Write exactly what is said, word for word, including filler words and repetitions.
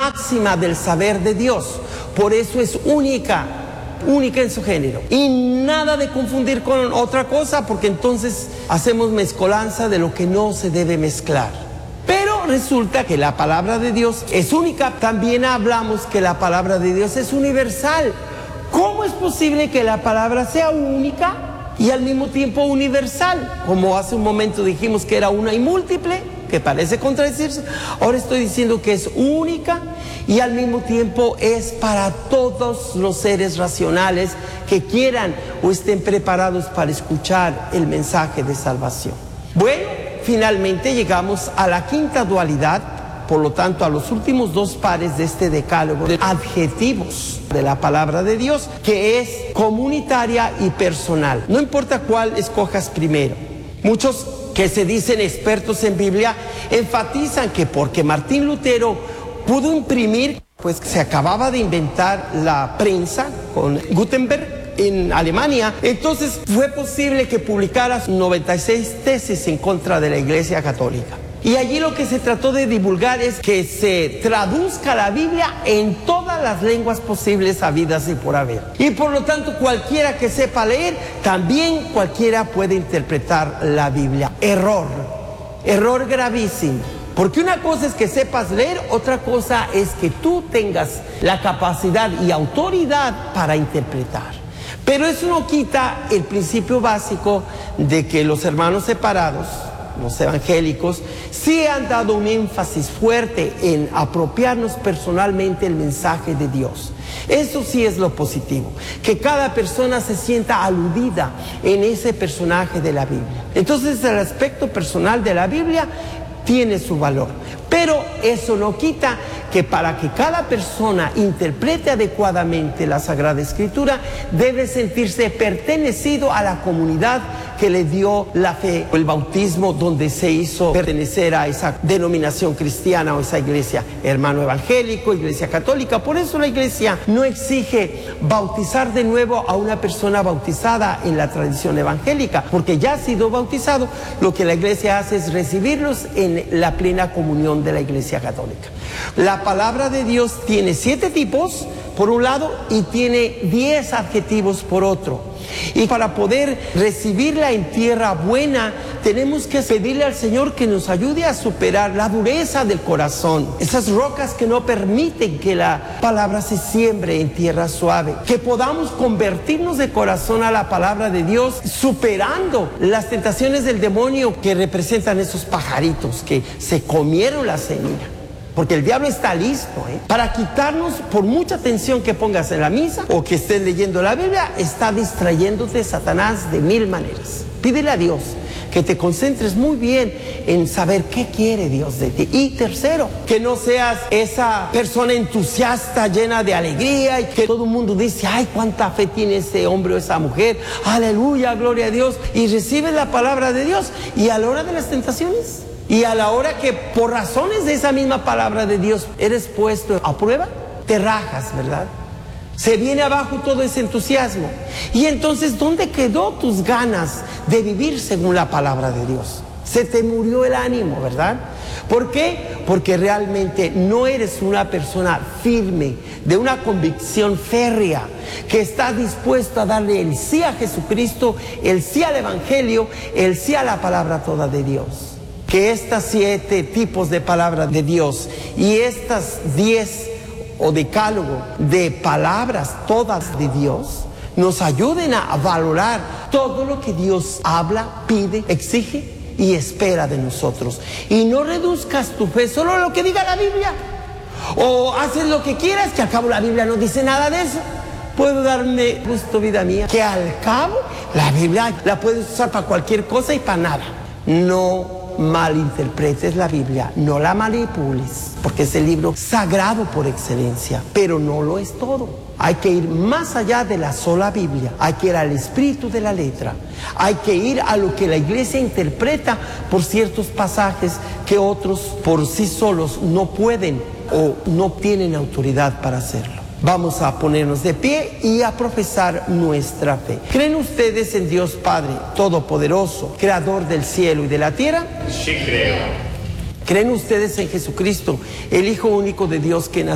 máxima del saber de Dios. Por eso es única, única en su género. Y nada de confundir con otra cosa, porque entonces hacemos mezcolanza de lo que no se debe mezclar. Pero resulta que la palabra de Dios es única. También hablamos que la palabra de Dios es universal. ¿Cómo es posible que la palabra sea única y al mismo tiempo universal? Como hace un momento dijimos que era una y múltiple, que parece contradecirse. Ahora estoy diciendo que es única y al mismo tiempo es para todos los seres racionales que quieran o estén preparados para escuchar el mensaje de salvación. Bueno, finalmente llegamos a la quinta dualidad, por lo tanto a los últimos dos pares de este decálogo de adjetivos de la palabra de Dios, que es comunitaria y personal. No importa cuál escojas primero. Muchos que se dicen expertos en Biblia enfatizan que porque Martín Lutero pudo imprimir, pues se acababa de inventar la prensa con Gutenberg en Alemania, entonces fue posible que publicara noventa y seis tesis en contra de la Iglesia Católica. Y allí lo que se trató de divulgar es que se traduzca la Biblia en todas las lenguas posibles, habidas y por haber. Y por lo tanto, cualquiera que sepa leer, también cualquiera puede interpretar la Biblia. Error, error gravísimo. Porque una cosa es que sepas leer, otra cosa es que tú tengas la capacidad y autoridad para interpretar. Pero eso no quita el principio básico de que los hermanos separados, los evangélicos, sí han dado un énfasis fuerte en apropiarnos personalmente el mensaje de Dios. Eso sí es lo positivo, que cada persona se sienta aludida en ese personaje de la Biblia. Entonces el aspecto personal de la Biblia tiene su valor, pero eso no quita que para que cada persona interprete adecuadamente la Sagrada Escritura, debe sentirse pertenecido a la comunidad que le dio la fe o el bautismo, donde se hizo pertenecer a esa denominación cristiana o esa iglesia, hermano evangélico, iglesia católica. Por eso la iglesia no exige bautizar de nuevo a una persona bautizada en la tradición evangélica, porque ya ha sido bautizado. Lo que la iglesia hace es recibirlos en la plena comunión de la iglesia católica. La palabra de Dios tiene siete tipos por un lado y tiene diez adjetivos por otro. Y para poder recibirla en tierra buena, tenemos que pedirle al Señor que nos ayude a superar la dureza del corazón, esas rocas que no permiten que la palabra se siembre en tierra suave, que podamos convertirnos de corazón a la palabra de Dios, superando las tentaciones del demonio que representan esos pajaritos que se comieron la semilla. Porque el diablo está listo, ¿eh? Para quitarnos, por mucha atención que pongas en la misa o que estés leyendo la Biblia, está distrayéndote Satanás de mil maneras. Pídele a Dios que te concentres muy bien en saber qué quiere Dios de ti. Y tercero, que no seas esa persona entusiasta, llena de alegría, y que todo el mundo dice, ay, cuánta fe tiene ese hombre o esa mujer, aleluya, gloria a Dios, y recibes la palabra de Dios, y a la hora de las tentaciones, y a la hora que por razones de esa misma palabra de Dios eres puesto a prueba, te rajas, ¿verdad? Se viene abajo todo ese entusiasmo. Y entonces, ¿dónde quedó tus ganas de vivir según la palabra de Dios? Se te murió el ánimo, ¿verdad? ¿Por qué? Porque realmente no eres una persona firme, de una convicción férrea, que está dispuesto a darle el sí a Jesucristo, el sí al Evangelio, el sí a la palabra toda de Dios. Que estas siete tipos de palabra de Dios y estas diez o decálogo de palabras todas de Dios nos ayuden a valorar todo lo que Dios habla, pide, exige y espera de nosotros. Y no reduzcas tu fe solo a lo que diga la Biblia, o haces lo que quieras, que al cabo la Biblia no dice nada de eso. Puedo darme gusto, vida mía, que al cabo la Biblia la puedes usar para cualquier cosa y para nada. No malinterpretes la Biblia, no la manipules, porque es el libro sagrado por excelencia, pero no lo es todo. Hay que ir más allá de la sola Biblia, hay que ir al espíritu de la letra, hay que ir a lo que la iglesia interpreta por ciertos pasajes que otros por sí solos no pueden o no tienen autoridad para hacerlo. Vamos a ponernos de pie y a profesar nuestra fe. ¿Creen ustedes en Dios Padre Todopoderoso, Creador del cielo y de la tierra? Sí, creo. ¿Creen ustedes en Jesucristo, el Hijo único de Dios que nació